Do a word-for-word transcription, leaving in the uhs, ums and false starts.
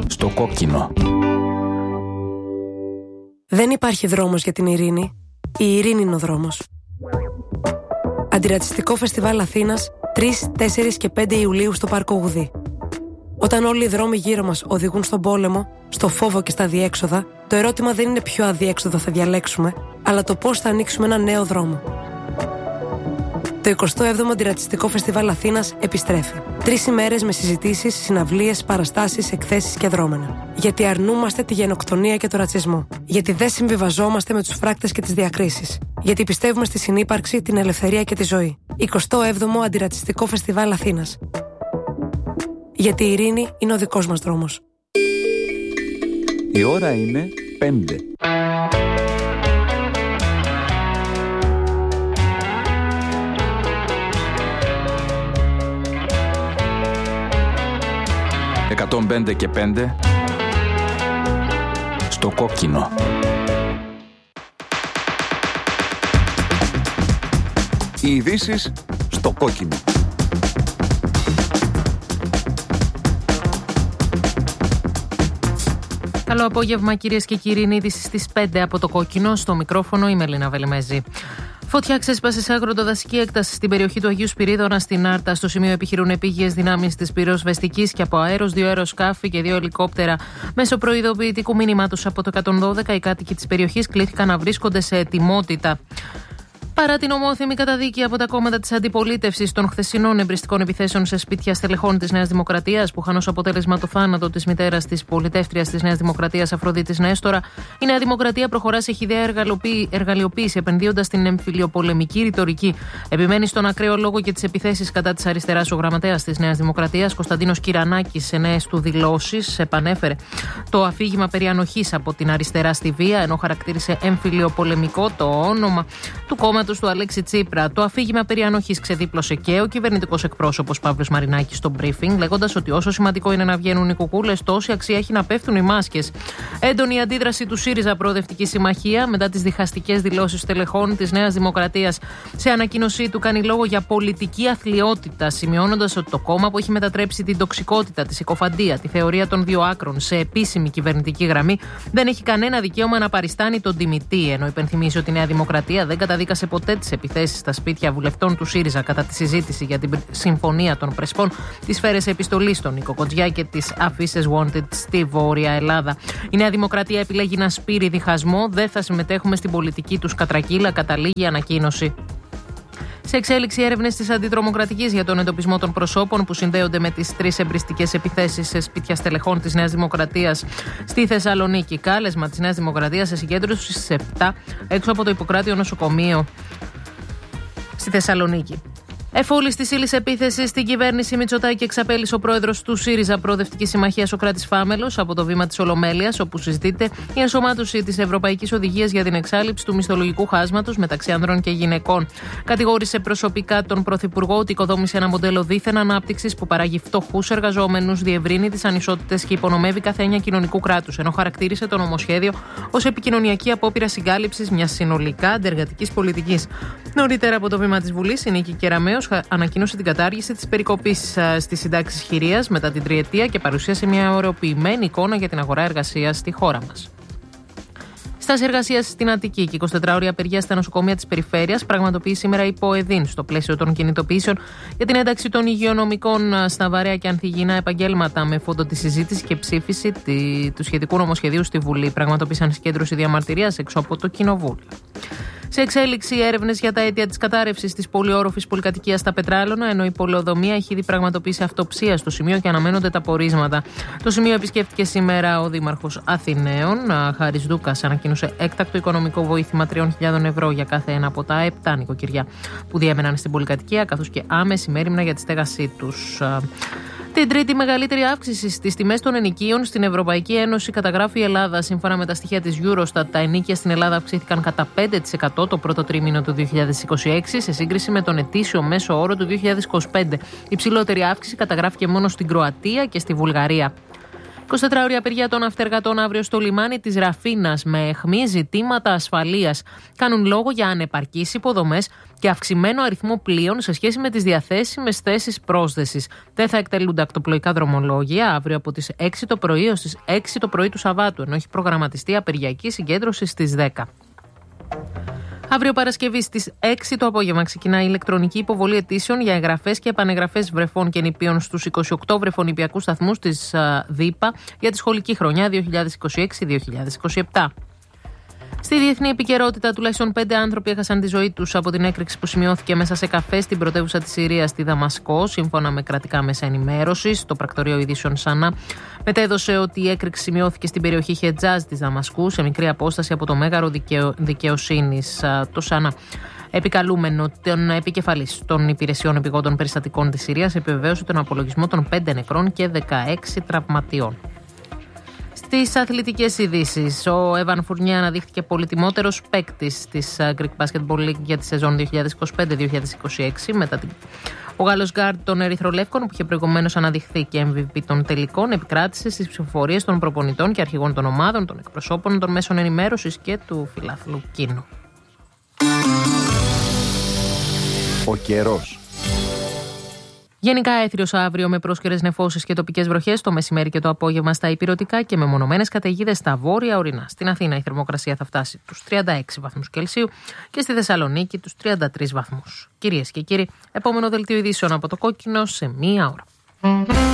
Στο κόκκινο. Δεν υπάρχει δρόμος για την ειρήνη. Η ειρήνη είναι ο δρόμος. Αντιρατσιστικό Φεστιβάλ Αθήνας τρεις, τέσσερις και πέντε Ιουλίου στο Πάρκο Γουδή. Όταν όλοι οι δρόμοι γύρω μας οδηγούν στον πόλεμο, στο φόβο και στα αδιέξοδα, το ερώτημα δεν είναι ποιο αδιέξοδο θα διαλέξουμε, αλλά το πώς θα ανοίξουμε ένα νέο δρόμο. Το εικοστό έβδομο Αντιρατσιστικό Φεστιβάλ Αθήνας επιστρέφει. Τρεις ημέρες με συζητήσεις, συναυλίες, παραστάσεις, εκθέσεις και δρόμενα. Γιατί αρνούμαστε τη γενοκτονία και το ρατσισμό. Γιατί δεν συμβιβαζόμαστε με τους φράκτες και τις διακρίσεις. Γιατί πιστεύουμε στη συνύπαρξη, την ελευθερία και τη ζωή. εικοστό έβδομο Αντιρατσιστικό Φεστιβάλ Αθήνας. Γιατί η ειρήνη είναι ο δικός μας δρόμος. Η ώρα είναι πέντε. εκατόν πέντε και πέντε στο κόκκινο. Οι ειδήσεις στο κόκκινο. Καλό απόγευμα κυρίες και κύριοι, είναι είδηση στις πέντε από το κόκκινο. Στο μικρόφωνο η Μελίνα Βελιμέζη. Φωτιά ξέσπασε σε αγροτοδασική έκταση στην περιοχή του Αγίου Σπυρίδωνα στην Άρτα. Στο σημείο επιχειρούν επίγειες δυνάμεις της πυροσβεστικής και από αέρος, δύο αεροσκάφη και δύο ελικόπτερα. Μέσω προειδοποιητικού μήνυματος από το εκατόν δώδεκα, οι κάτοικοι της περιοχής κλήθηκαν να βρίσκονται σε ετοιμότητα. Παρά την ομόθυμη καταδίκη από τα κόμματα της αντιπολίτευσης των χθεσινών εμπριστικών επιθέσεων σε σπίτια στελεχών της Νέας Δημοκρατίας, που είχαν ως αποτέλεσμα το θάνατο της μητέρας της πολιτεύτριας της Νέας Δημοκρατίας Αφροδίτης Νέστορα, η Νέα Δημοκρατία προχωρά σε χυδαία εργαλειοποίηση, επενδύοντας στην εμφυλιοπολεμική ρητορική. Επιμένει στον ακραίο λόγο και τις επιθέσεις κατά της αριστεράς ο γραμματέας της Νέας Δημοκρατίας, Κωνσταντίνος Κυρανάκης, σε νέες του δηλώσεις, επανέφερε το αφήγημα περί ανοχής από την αριστερά στη βία, ενώ χαρακτήρισε εμφυλιοπολεμικό το όνομα του κόμματος του Αλέξη Τσίπρα. Το αφήγημα περί ανοχής ξεδίπλωσε και ο κυβερνητικός εκπρόσωπος Παύλος Μαρινάκης στο briefing, λέγοντας ότι όσο σημαντικό είναι να βγαίνουν οι κουκούλες, τόση αξία έχει να πέφτουν οι μάσκες. Έντονη αντίδραση του ΣΥΡΙΖΑ Προοδευτική Συμμαχία μετά τις διχαστικές δηλώσεις τελεχών της Νέας Δημοκρατίας. Σε ανακοίνωσή του κάνει λόγο για πολιτική αθλιότητα, σημειώνοντας ότι το κόμμα που έχει μετατρέψει την τοξικότητα, τη συκοφαντία, τη θεωρία των δύο άκρων σε επίσημη κυβερνητική γραμμή, δεν έχει κανένα δικαίωμα να παριστάνει τον τιμητή, ενώ υπενθυμίζει ότι η Νέα Δημοκρατία δεν καταδίκασε ποτέ τις επιθέσεις στα σπίτια βουλευτών του ΣΥΡΙΖΑ κατά τη συζήτηση για την συμφωνία των Πρεσπών, τις σφαίρες επιστολής στον Νίκο Κοτζιά και τις αφίσες wanted στη Βόρεια Ελλάδα. Η Νέα Δημοκρατία επιλέγει να σπείρει διχασμό, δεν θα συμμετέχουμε στην πολιτική τους κατρακύλα, καταλήγει η ανακοίνωση. Σε εξέλιξη έρευνες της αντιτρομοκρατικής για τον εντοπισμό των προσώπων που συνδέονται με τις τρεις εμπριστικές επιθέσεις σε σπίτια στελεχών της Νέας Δημοκρατίας στη Θεσσαλονίκη. Κάλεσμα της Νέας Δημοκρατίας σε συγκέντρωση στις επτά έξω από το Ιπποκράτιο Νοσοκομείο στη Θεσσαλονίκη. Εφόλης της ύλης επίθεση στην κυβέρνηση Μητσοτάκη, εξαπέλυσε ο πρόεδρος του ΣΥΡΙΖΑ Προοδευτική Συμμαχία Σωκράτης Φάμελος από το βήμα της Ολομέλειας, όπου συζητείται η ενσωμάτωση της Ευρωπαϊκής Οδηγίας για την εξάλληψη του μισθολογικού χάσματος μεταξύ ανδρών και γυναικών. Κατηγόρησε προσωπικά τον Πρωθυπουργό ότι οικοδόμησε ένα μοντέλο δίθεν ανάπτυξης που παράγει φτωχούς εργαζόμενους, διευρύνει τις ανισότητες και υπονομεύει κάθε έννοια κοινωνικού κράτους, ενώ χαρακτήρισε το νομοσχέδιο ως επικοινωνιακή απόπειρα συγκάλυψης μιας συνολικά αντεργατικής πολιτικής. Νωρίτερα από το βήμα της Βουλής, η Νίκη Κεραμέως ανακοίνωσε την κατάργηση της περικοπής στις συντάξεις χειρίας μετά την τριετία και παρουσίασε μια ωρεοποιημένη εικόνα για την αγορά εργασίας στη χώρα μας. Στάση εργασίας στην Αττική και εικοσιτετράωρη απεργία στα νοσοκομεία της περιφέρειας πραγματοποιεί σήμερα η ΠΟΕΔΗΝ στο πλαίσιο των κινητοποιήσεων για την ένταξη των υγειονομικών στα βαρέα και ανθυγιεινά επαγγέλματα, με φόντο τη συζήτηση και ψήφιση του σχετικού νομοσχεδίου στη Βουλή. Πραγματοποίησαν συγκέντρωση διαμαρτυρίας έξω από το Κοινοβούλιο. Σε εξέλιξη έρευνες για τα αίτια της κατάρρευσης της πολυόροφης πολυκατοικίας στα Πετράλωνα, ενώ η πολεοδομία έχει ήδη πραγματοποιήσει αυτοψία στο σημείο και αναμένονται τα πορίσματα. Το σημείο επισκέφτηκε σήμερα ο Δήμαρχος Αθηναίων, Χάρης Δούκας, ανακοίνωσε έκτακτο οικονομικό βοήθημα τριών χιλιάδων ευρώ για κάθε ένα από τα επτά νοικοκυριά που διέμεναν στην πολυκατοικία, καθώς και άμεση μέριμνα για τη στέγασή τους. Την τρίτη μεγαλύτερη αύξηση στις τιμές των ενοικίων στην Ευρωπαϊκή Ένωση καταγράφει η Ελλάδα. Σύμφωνα με τα στοιχεία της Eurostat, τα ενοίκια στην Ελλάδα αυξήθηκαν κατά πέντε τοις εκατό το πρώτο τρίμηνο του δύο χιλιάδες είκοσι έξι σε σύγκριση με τον ετήσιο μέσο όρο του δύο χιλιάδες είκοσι πέντε. Η ψηλότερη αύξηση καταγράφηκε μόνο στην Κροατία και στη Βουλγαρία. εικοσιτετράωρη απεργία των ναυτεργατών αύριο στο λιμάνι της Ραφίνας με αιχμή ζητήματα ασφαλείας. Κάνουν λόγο για ανεπαρκείς υποδομές και αυξημένο αριθμό πλοίων σε σχέση με τις διαθέσιμες θέσεις πρόσδεσης. Δεν θα εκτελούνται ακτοπλοϊκά δρομολόγια αύριο από τις έξι το πρωί ως τις έξι το πρωί του Σαββάτου, ενώ έχει προγραμματιστεί απεργιακή συγκέντρωση στις δέκα. Αύριο Παρασκευή στις έξι το απόγευμα ξεκινά η ηλεκτρονική υποβολή αιτήσεων για εγγραφές και επανεγγραφές βρεφών και νηπίων στους είκοσι οκτώ βρεφονηπιακούς σταθμούς της ΔΥΠΑ για τη σχολική χρονιά δύο χιλιάδες είκοσι έξι δύο χιλιάδες είκοσι επτά. Στη διεθνή επικαιρότητα, τουλάχιστον πέντε άνθρωποι έχασαν τη ζωή τους από την έκρηξη που σημειώθηκε μέσα σε καφέ στην πρωτεύουσα της Συρίας, στη Δαμασκό, σύμφωνα με κρατικά μέσα ενημέρωσης. Το πρακτορείο ειδήσεων Σανά μετέδωσε ότι η έκρηξη σημειώθηκε στην περιοχή Χετζάζ της Δαμασκού, σε μικρή απόσταση από το μέγαρο δικαιο... δικαιοσύνης. Το Σανά, επικαλούμενο τον επικεφαλής των υπηρεσιών επιγόντων περιστατικών της Συρίας, επιβεβαίωσε τον απολογισμό των πέντε νεκρών και δεκαέξι τραυματιών. Στις αθλητικές ειδήσεις, ο Εβαν Φουρνιέ αναδείχθηκε πολυτιμότερος παίκτης της Greek Basketball League για τη σεζόν δύο χιλιάδες είκοσι πέντε δύο χιλιάδες είκοσι έξι. Μετά την... Ο Γάλλος γκάρντ των Ερυθρολεύκων, που είχε προηγουμένως αναδειχθεί και εμ βι πι των τελικών, επικράτησε στις ψηφοφορίες των προπονητών και αρχηγών των ομάδων, των εκπροσώπων των μέσων ενημέρωσης και του φιλάθλου Κίνου. Ο καιρός. Γενικά έθριος αύριο με πρόσκαιρες νεφώσεις και τοπικές βροχές το μεσημέρι και το απόγευμα στα ηπειρωτικά και με μονομένες καταιγίδες στα βόρεια ορεινά. Στην Αθήνα η θερμοκρασία θα φτάσει τους τριάντα έξι βαθμούς Κελσίου και στη Θεσσαλονίκη τους τριάντα τρεις βαθμούς. Κυρίες και κύριοι, επόμενο δελτίο ειδήσεων από το Κόκκινο σε μία ώρα.